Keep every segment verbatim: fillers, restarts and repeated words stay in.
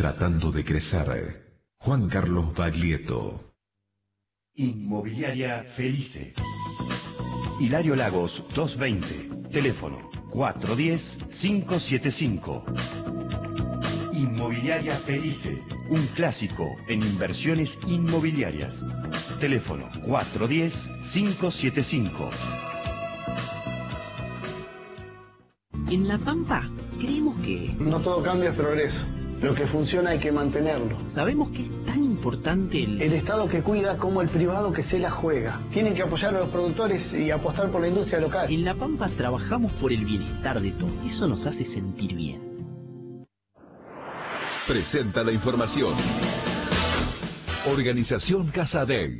tratando de crecer. Juan Carlos Baglietto. Inmobiliaria Felice. Hilario Lagos doscientos veinte. Teléfono cuatro uno cero, cinco siete cinco. Inmobiliaria Felice. Un clásico en inversiones inmobiliarias. Teléfono cuatro uno cero, cinco siete cinco. En La Pampa creemos que... No todo cambio es progreso. Lo que funciona hay que mantenerlo. Sabemos que es tan importante el... El Estado que cuida como el privado que se la juega. Tienen que apoyar a los productores y apostar por la industria local. En La Pampa trabajamos por el bienestar de todos. Eso nos hace sentir bien. Presenta la información. Organización Casa Dei.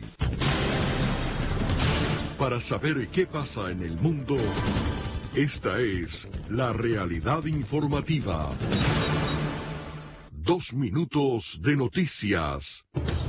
Para saber qué pasa en el mundo, esta es la realidad informativa. Dos minutos de noticias.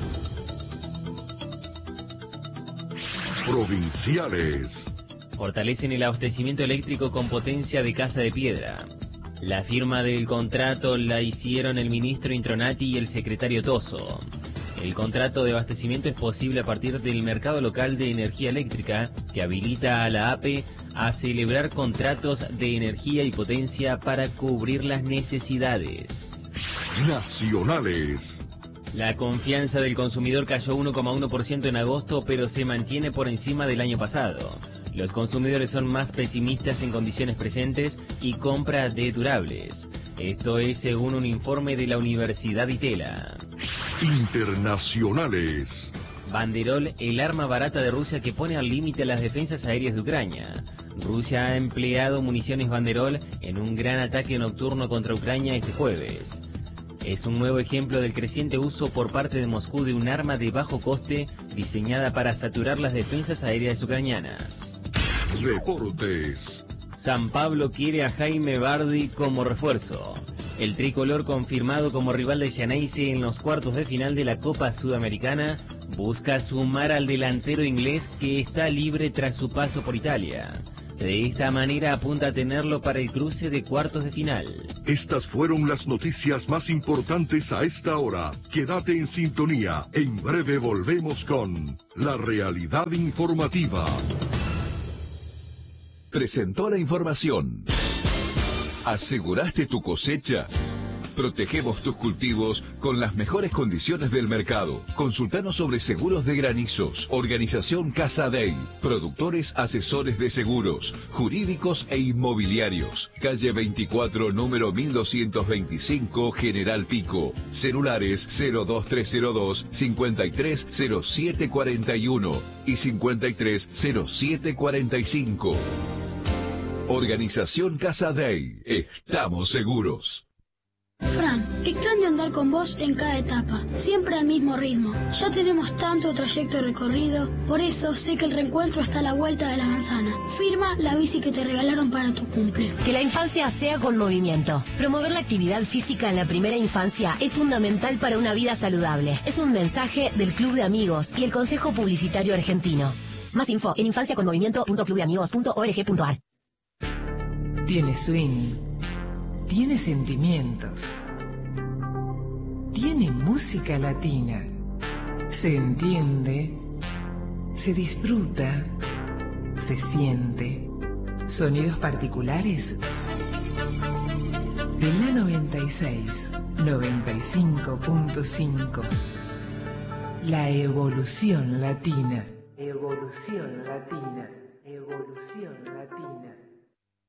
Provinciales. Fortalecen el abastecimiento eléctrico con potencia de Casa de Piedra. La firma del contrato la hicieron el ministro Intronati y el secretario Toso. El contrato de abastecimiento es posible a partir del mercado local de energía eléctrica, que habilita a la A P E a celebrar contratos de energía y potencia para cubrir las necesidades. Nacionales. La confianza del consumidor cayó uno coma uno por ciento en agosto, pero se mantiene por encima del año pasado. Los consumidores son más pesimistas en condiciones presentes y compra de durables. Esto es según un informe de la Universidad Itela. Internacionales. Banderol, el arma barata de Rusia que pone al límite a las defensas aéreas de Ucrania. Rusia ha empleado municiones Banderol en un gran ataque nocturno contra Ucrania este jueves. Es un nuevo ejemplo del creciente uso por parte de Moscú de un arma de bajo coste diseñada para saturar las defensas aéreas ucranianas. Deportes. San Pablo quiere a Jaime Bardi como refuerzo. El tricolor, confirmado como rival de Xeneize en los cuartos de final de la Copa Sudamericana, busca sumar al delantero inglés que está libre tras su paso por Italia. De esta manera apunta a tenerlo para el cruce de cuartos de final. Estas fueron las noticias más importantes a esta hora. Quédate en sintonía. En breve volvemos con La Realidad Informativa. Presentó la información. ¿Aseguraste tu cosecha? Protegemos tus cultivos con las mejores condiciones del mercado. Consultanos sobre seguros de granizos. Organización Casa Dei. Productores asesores de seguros, jurídicos e inmobiliarios. Calle veinticuatro, número mil doscientos veinticinco, General Pico. Celulares cero dos tres cero dos, cincuenta y tres cero siete cuarenta y uno y cincuenta y tres cero siete cuarenta y cinco. Organización Casa Dei. Estamos seguros. Fran, extraño andar con vos en cada etapa, siempre al mismo ritmo. Ya tenemos tanto trayecto recorrido, por eso sé que el reencuentro está a la vuelta de la manzana. Firma la bici que te regalaron para tu cumple. Que la infancia sea con movimiento. Promover la actividad física en la primera infancia es fundamental para una vida saludable. Es un mensaje del Club de Amigos y el Consejo Publicitario Argentino. Más info en infancia con movimiento punto club de amigos punto org punto ar. Tiene swing, tiene sentimientos, tiene música latina, se entiende, se disfruta, se siente. Sonidos particulares de la noventa y seis, noventa y cinco punto cinco. La evolución latina. Evolución latina. Evolución latina.